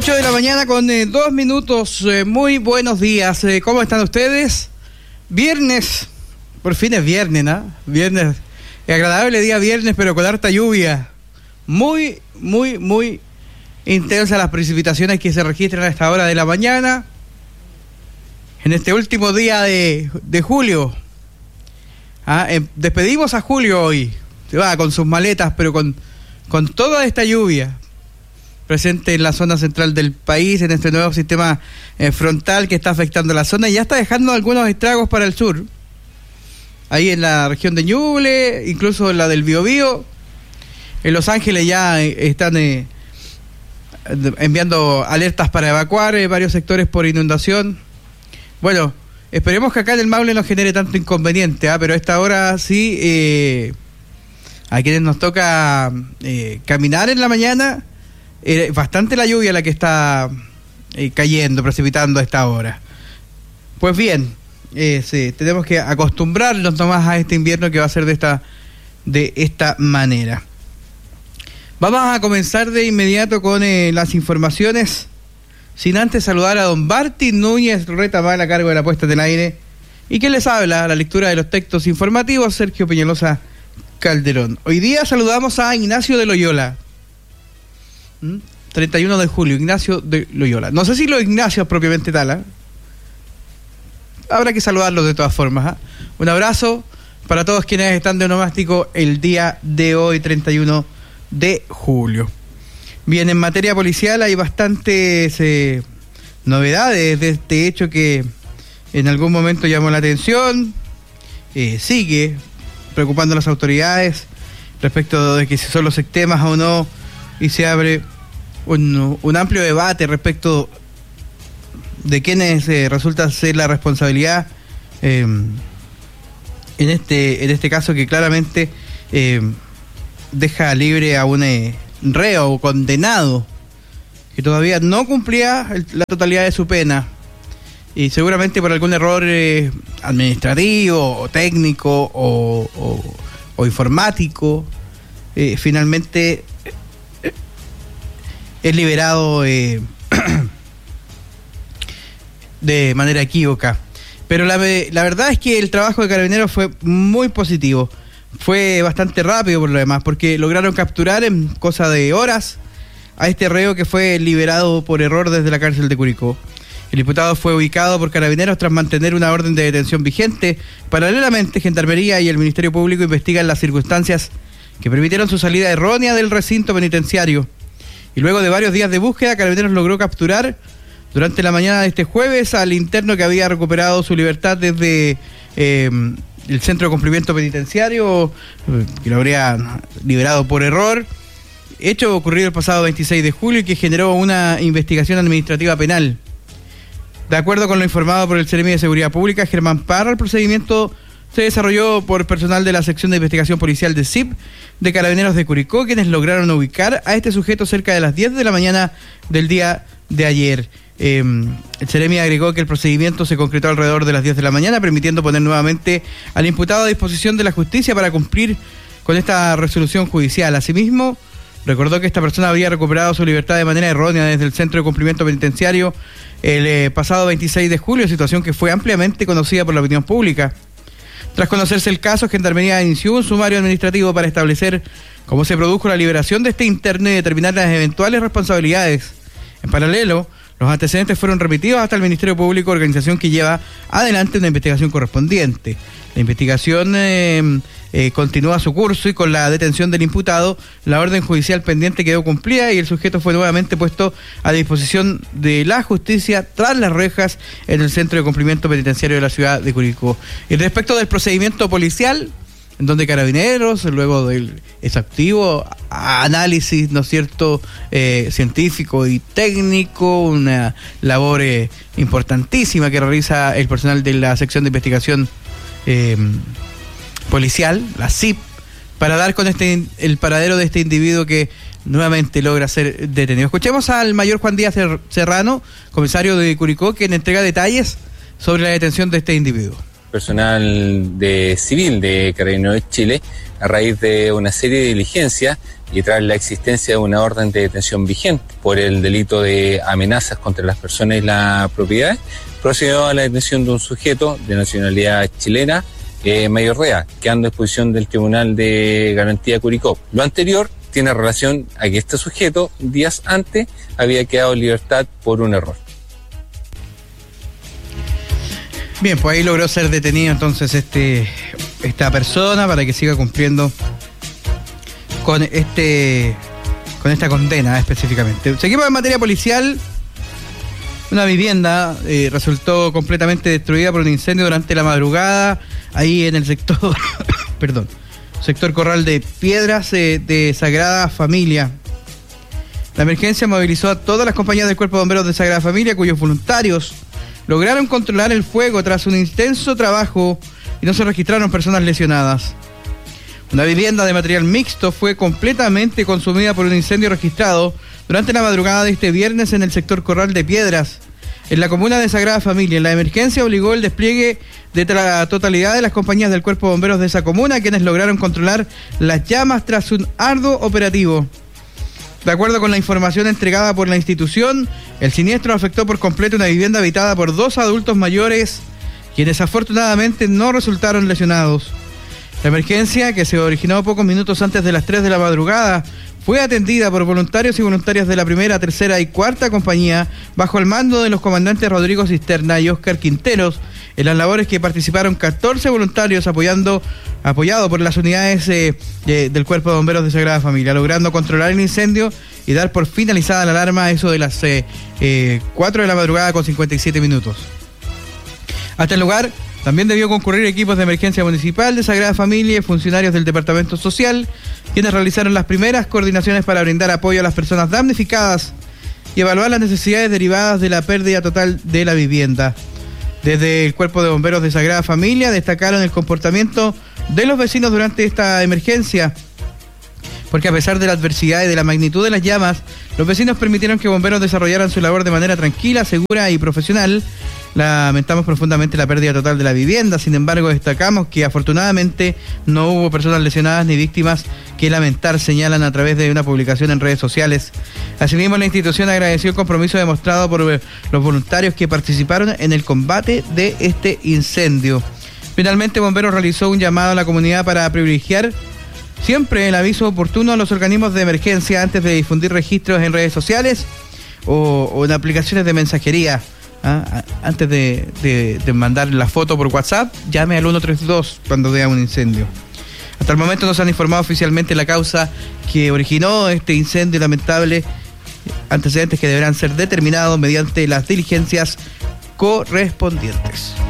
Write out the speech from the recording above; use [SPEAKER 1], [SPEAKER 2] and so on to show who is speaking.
[SPEAKER 1] 8 de la mañana con 2 minutos. Muy buenos días. ¿Cómo están ustedes? Viernes. Por fin es viernes, ¿no? Viernes. Agradable día viernes, pero con harta lluvia. Muy intensas las precipitaciones que se registran a esta hora de la mañana. En este último día de julio. Despedimos a julio hoy. Se va con sus maletas, pero con toda esta lluvia presente en la zona central del país, en este nuevo sistema frontal que está afectando la zona y ya está dejando algunos estragos para el sur. Ahí en la región de Ñuble, incluso en la del Biobío. En Los Ángeles ya están enviando alertas para evacuar varios sectores por inundación. Bueno, esperemos que acá en el Maule no genere tanto inconveniente, pero a esta hora sí, a quienes nos toca caminar en la mañana, bastante la lluvia la que está cayendo, precipitando a esta hora. Pues bien, sí, tenemos que acostumbrarnos nomás a este invierno que va a ser de esta manera. Vamos a comenzar de inmediato con las informaciones, sin antes saludar a don Barty Núñez Retamal a cargo de la puesta del aire, y que les habla la lectura de los textos informativos, Sergio Peñalosa Calderón. Hoy día saludamos a Ignacio de Loyola. 31 de julio, Ignacio de Loyola. No sé si los Ignacios propiamente tal, habrá que saludarlos de todas formas. Un abrazo para todos quienes están de onomástico el día de hoy, 31 de julio. Bien, en materia policial hay bastantes novedades de este hecho que en algún momento llamó la atención. Sigue preocupando a las autoridades respecto de que si son los sistemas o no, y se abre un amplio debate respecto de quiénes resulta ser la responsabilidad en este caso que claramente deja libre a un reo condenado que todavía no cumplía la totalidad de su pena y seguramente por algún error administrativo o técnico o informático finalmente es liberado de manera equívoca. Pero la verdad es que el trabajo de Carabineros fue muy positivo. Fue bastante rápido por lo demás, porque lograron capturar en cosa de horas a este reo que fue liberado por error desde la cárcel de Curicó. El imputado fue ubicado por Carabineros tras mantener una orden de detención vigente. Paralelamente, Gendarmería y el Ministerio Público investigan las circunstancias que permitieron su salida errónea del recinto penitenciario. Y luego de varios días de búsqueda, Carabineros logró capturar durante la mañana de este jueves al interno que había recuperado su libertad desde el centro de cumplimiento penitenciario, que lo habría liberado por error, hecho ocurrido el pasado 26 de julio y que generó una investigación administrativa penal. De acuerdo con lo informado por el Seremi de Seguridad Pública, Germán Parra, el procedimiento se desarrolló por personal de la sección de investigación policial de SIP de Carabineros de Curicó, quienes lograron ubicar a este sujeto cerca de las 10 de la mañana del día de ayer. El Seremi agregó que el procedimiento se concretó alrededor de las 10 de la mañana, permitiendo poner nuevamente al imputado a disposición de la justicia para cumplir con esta resolución judicial. Asimismo, recordó que esta persona había recuperado su libertad de manera errónea desde el centro de cumplimiento penitenciario el pasado 26 de julio, situación que fue ampliamente conocida por la opinión pública. Tras conocerse el caso, Gendarmería inició un sumario administrativo para establecer cómo se produjo la liberación de este interno y determinar las eventuales responsabilidades. En paralelo, los antecedentes fueron remitidos hasta el Ministerio Público, organización que lleva adelante una investigación correspondiente. La investigación continúa su curso y con la detención del imputado, la orden judicial pendiente quedó cumplida y el sujeto fue nuevamente puesto a disposición de la justicia tras las rejas en el centro de cumplimiento penitenciario de la ciudad de Curicó. Y respecto del procedimiento policial, en donde Carabineros, luego del exhaustivo análisis, ¿no es cierto?, científico y técnico, una labor importantísima que realiza el personal de la sección de investigación policial, la SIP, para dar con el paradero de este individuo que nuevamente logra ser detenido. Escuchemos al mayor Juan Díaz Serrano, comisario de Curicó, quien entrega detalles sobre la detención de este individuo.
[SPEAKER 2] Personal civil de Carabineros de Chile, a raíz de una serie de diligencias, y tras la existencia de una orden de detención vigente por el delito de amenazas contra las personas y la propiedad, procedió a la detención de un sujeto de nacionalidad chilena, Mayor Rea, quedando a disposición del Tribunal de Garantía Curicó. Lo anterior tiene relación a que este sujeto, días antes, había quedado en libertad por un error.
[SPEAKER 1] Bien, pues ahí logró ser detenido entonces esta persona para que siga cumpliendo con esta condena específicamente. Seguimos en materia policial. Una vivienda resultó completamente destruida por un incendio durante la madrugada ahí en el sector sector Corral de Piedras de Sagrada Familia. La emergencia movilizó a todas las compañías del Cuerpo de Bomberos de Sagrada Familia, cuyos voluntarios lograron controlar el fuego tras un intenso trabajo y no se registraron personas lesionadas. Una vivienda de material mixto fue completamente consumida por un incendio registrado durante la madrugada de este viernes en el sector Corral de Piedras, en la comuna de Sagrada Familia. La emergencia obligó el despliegue de la totalidad de las compañías del Cuerpo de Bomberos de esa comuna, quienes lograron controlar las llamas tras un arduo operativo. De acuerdo con la información entregada por la institución, el siniestro afectó por completo una vivienda habitada por 2 adultos mayores, quienes afortunadamente no resultaron lesionados. La emergencia, que se originó pocos minutos antes de las 3 de la madrugada, fue atendida por voluntarios y voluntarias de la primera, tercera y cuarta compañía, bajo el mando de los comandantes Rodrigo Cisterna y Óscar Quinteros, en las labores que participaron 14 voluntarios apoyado por las unidades del Cuerpo de Bomberos de Sagrada Familia, logrando controlar el incendio y dar por finalizada la alarma a eso de las 4 de la madrugada con 57 minutos. Hasta el lugar también debió concurrir equipos de emergencia municipal de Sagrada Familia y funcionarios del Departamento Social, quienes realizaron las primeras coordinaciones para brindar apoyo a las personas damnificadas y evaluar las necesidades derivadas de la pérdida total de la vivienda. Desde el Cuerpo de Bomberos de Sagrada Familia destacaron el comportamiento de los vecinos durante esta emergencia, porque a pesar de la adversidad y de la magnitud de las llamas, los vecinos permitieron que bomberos desarrollaran su labor de manera tranquila, segura y profesional. Lamentamos profundamente la pérdida total de la vivienda, sin embargo destacamos que afortunadamente no hubo personas lesionadas ni víctimas que lamentar, señalan a través de una publicación en redes sociales. Asimismo, la institución agradeció el compromiso demostrado por los voluntarios que participaron en el combate de este incendio. Finalmente, Bomberos realizó un llamado a la comunidad para privilegiar siempre el aviso oportuno a los organismos de emergencia antes de difundir registros en redes sociales o en aplicaciones de mensajería. Antes de mandar la foto por WhatsApp, llame al 132 cuando vea un incendio. Hasta el momento no se han informado oficialmente la causa que originó este incendio lamentable, antecedentes que deberán ser determinados mediante las diligencias correspondientes.